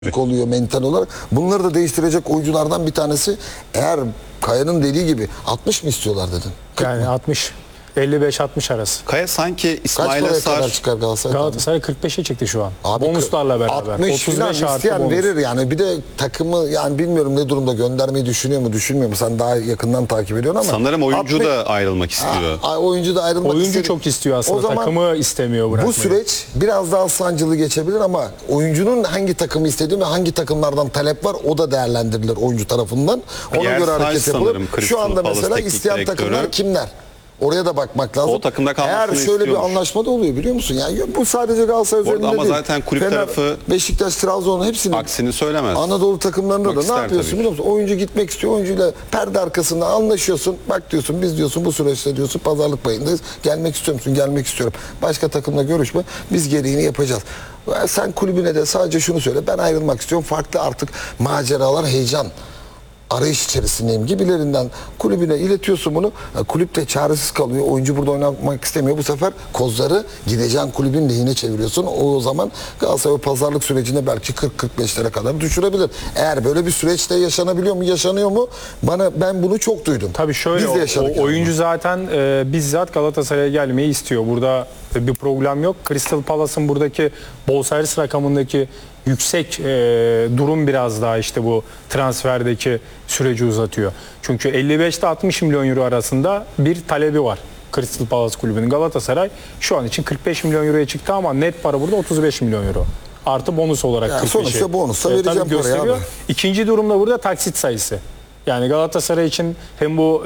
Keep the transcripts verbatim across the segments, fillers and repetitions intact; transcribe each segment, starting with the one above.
oluyor mental olarak. Bunları da değiştirecek oyunculardan bir tanesi. Eğer Kaya'nın dediği gibi altmış mı istiyorlar dedin? Yani altmış. elli beş altmış arası. Kaya sanki Kaç İsmail paraya kadar Sar çıkar Galatasaray? Galatasaray kırk beşe çıktı şu an. Abi, bonuslarla beraber. altmış otuz beş artı isteyen bonus. verir yani. Bir de takımı yani bilmiyorum ne durumda, göndermeyi düşünüyor mu düşünmüyor mu? Sen daha yakından takip ediyorsun ama. sanırım oyuncu altmış da ayrılmak istiyor. Ha, oyuncu da ayrılmak Oyuncu istiyor. çok istiyor aslında. O zaman takımı istemiyor bırakmayı. bu süreç biraz daha sancılı geçebilir ama oyuncunun hangi takımı istediği ve hangi takımlardan talep var o da değerlendirilir oyuncu tarafından. Ona Pierre göre hareket Sainz yapılır. sanırım, Şu Crystal anda Palace mesela teknik isteyen direktörü. takımlar kimler? Oraya da bakmak lazım. O takımda kalmasını Eğer şöyle bir istiyormuş. anlaşma da oluyor biliyor musun? Yani bu sadece Galatasaray Bu arada üzerinde ama değil. zaten kulüp tarafı Beşiktaş, Trabzon hepsinin aksini söylemez. Anadolu takımlarında Bak da ne ister yapıyorsun tabii. biliyor musun? Oyuncu gitmek istiyor. Oyuncuyla perde arkasında anlaşıyorsun. Bak diyorsun biz diyorsun bu süreçte diyorsun pazarlık payındayız. Gelmek istiyor musun? Gelmek istiyorum. Başka takımla görüşme. Biz gereğini yapacağız. Sen kulübüne de sadece şunu söyle. Ben ayrılmak istiyorum. Farklı artık maceralar, heyecan arayış içerisindeyim gibilerinden kulübüne iletiyorsun bunu. Kulüp de çaresiz kalıyor. Oyuncu burada oynamak istemiyor. Bu sefer kozları gideceğin kulübün lehine çeviriyorsun. O, o zaman Galatasaray pazarlık sürecinde belki kırk kırk beşlere kadar düşürebilir. Eğer böyle bir süreçte yaşanabiliyor mu, yaşanıyor mu? Bana ben bunu çok duydum. Tabii şöyle Biz de yaşadık o, yani. oyuncu zaten e, bizzat Galatasaray'a gelmeyi istiyor. Burada e, bir problem yok. Crystal Palace'ın buradaki bonservis rakamındaki yüksek e, durum biraz daha işte bu transferdeki süreci uzatıyor. Çünkü elli beş ile altmış milyon euro arasında bir talebi var Crystal Palace kulübünün. Galatasaray şu an için kırk beş milyon euroya çıktı ama net para burada otuz beş milyon euro. Artı bonus olarak Yani kırk beşi. sonuçta bonusla E, vereceğim tabii parayı gösteriyor. abi. İkinci durumda burada taksit sayısı. Yani Galatasaray için hem bu e,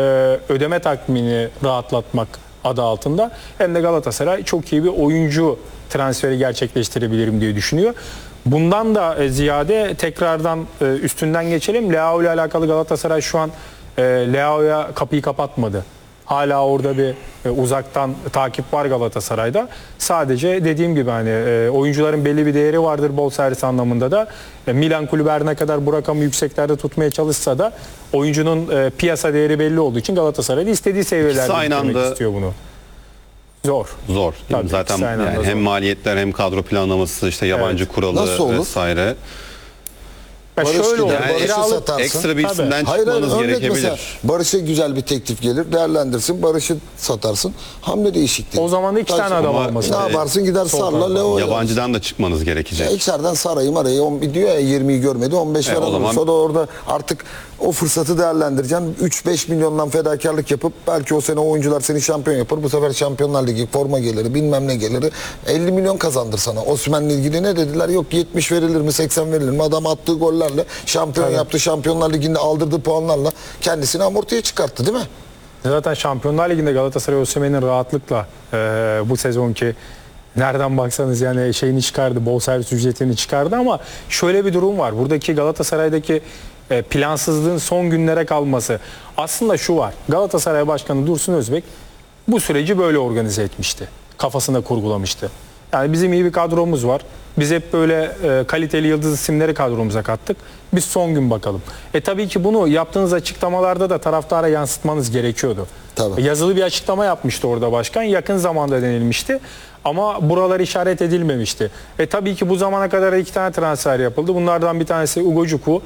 ödeme takvimini rahatlatmak adı altında hem de Galatasaray çok iyi bir oyuncu transferi gerçekleştirebilirim diye düşünüyor. Bundan da e, ziyade tekrardan e, üstünden geçelim. Leao ile alakalı Galatasaray şu an e, Leao'ya kapıyı kapatmadı. Hala orada bir e, uzaktan takip var Galatasaray'da. Sadece dediğim gibi hani e, oyuncuların belli bir değeri vardır bonservis anlamında da. E, Milan kulübü her ne kadar bu rakamı yükseklerde tutmaya çalışsa da oyuncunun e, piyasa değeri belli olduğu için Galatasaray'da istediği seviyelerde İkisi aynı bitirmek anda- istiyor bunu. Zor. Zor. Tabii, Zaten ikisi aynı anda yani hem zor. maliyetler hem kadro planlaması işte yabancı Evet. kuralı Nasıl olur? vesaire. Ya Barış şöyle gider, olur. Barış'ı Kiralık- satarsın. Ekstra bir Tabii. isimden Hayır, hayır, çıkmanız örnek mesela gerekebilir. Barış'a güzel bir teklif gelir, değerlendirsin, Barış'ı satarsın, hamle değişikliği. O zaman da iki tane adam Ama alması Ne işte yaparsın gider Sol Sar'la taraftan. Leo. Yabancıdan da çıkmanız gerekecek. Ya içeriden Saray'ı marayı on, diyor ya yirmiyi görmedi on beş E, veren o zaman- olursa o da orada artık o fırsatı değerlendireceksin. üç beş milyondan fedakarlık yapıp belki o sene o oyuncular seni şampiyon yapar. Bu sefer Şampiyonlar Ligi forma geliri bilmem ne geliri elli milyon kazandır sana. Osman'la ilgili ne dediler? Yok yetmiş verilir mi seksen verilir mi? Adam attığı gollerle şampiyon Tabii. yaptı. Şampiyonlar Ligi'nde aldırdığı puanlarla kendisini amortiye çıkarttı değil mi? Zaten Şampiyonlar Ligi'nde Galatasaray Osimhen'in rahatlıkla e, bu sezonki nereden baksanız yani şeyini çıkardı, bonservis ücretini çıkardı ama şöyle bir durum var. Buradaki Galatasaray'daki e, plansızlığın son günlere kalması. Aslında şu var. Galatasaray Başkanı Dursun Özbek bu süreci böyle organize etmişti. Kafasında kurgulamıştı. Yani bizim iyi bir kadromuz var. Biz hep böyle e, kaliteli yıldız isimleri kadromuza kattık. Biz son gün bakalım. E tabii ki bunu yaptığınız açıklamalarda da taraftara yansıtmanız gerekiyordu. Tabii. E, yazılı bir açıklama yapmıştı orada başkan. Yakın zamanda denilmişti. Ama buralar işaret edilmemişti. E tabii ki bu zamana kadar iki tane transfer yapıldı. Bunlardan bir tanesi Ugo Cuku.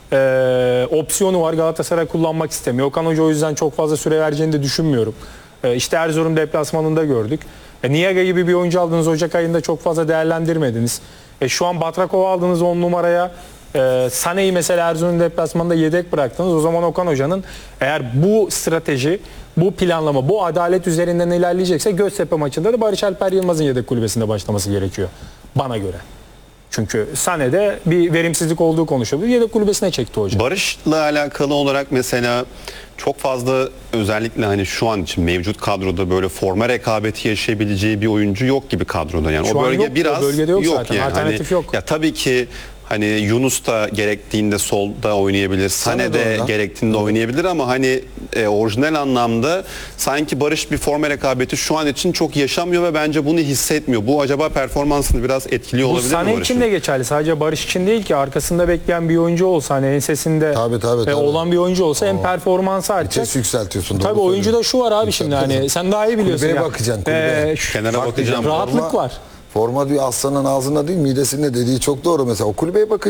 E, opsiyonu var. Galatasaray kullanmak istemiyor. Okan Hoca o yüzden çok fazla süre vereceğini de düşünmüyorum. E, işte Erzurum deplasmanında gördük. E, Niyaga gibi bir oyuncu aldınız. Ocak ayında çok fazla değerlendirmediniz. E, şu an Batrakov'u aldınız on numaraya. E, Sané'yi mesela Erzurum deplasmanında yedek bıraktınız. O zaman Okan Hoca'nın eğer bu strateji, bu planlama, bu adalet üzerinden ilerleyecekse Göztepe maçında da Barış Alper Yılmaz'ın yedek kulübesinde başlaması gerekiyor. Bana göre. Çünkü Sané'de bir verimsizlik olduğu konuşuldu. Yedek kulübesine çekti hoca. Barış'la alakalı olarak mesela çok fazla özellikle hani şu an için mevcut kadroda böyle forma rekabeti yaşayabileceği bir oyuncu yok gibi kadroda. Yani Şu o an bölge yok, o biraz bölgede yok yok zaten. yani. Alternatif Hani, yok. Ya tabii ki hani Yunus da gerektiğinde solda oynayabilir. Sané de oynar. gerektiğinde oynayabilir ama hani e, orijinal anlamda sanki Barış bir forma rekabeti şu an için çok yaşamıyor ve bence bunu hissetmiyor. Bu acaba performansını biraz etkiliyor Bu olabilir mi Sané Barış'ın? için de geçerli. Sadece Barış için değil ki. Arkasında bekleyen bir oyuncu olsa hani ensesinde Tabii, tabii, e, tabii. olan bir oyuncu olsa hem performansı artacak. Vites yükseltiyorsun. Tabii doğru oyuncuda söylüyorsun. şu var abi şimdi hani sen daha iyi biliyorsun. Kulübeye ya. bakacaksın, kulübeye. şu- Kenara Farklı bakacağım. cam- rahatlık Forma- var. Forma diyor aslanın ağzına değil midesine dediği çok doğru mesela. O kulübeye bakacak.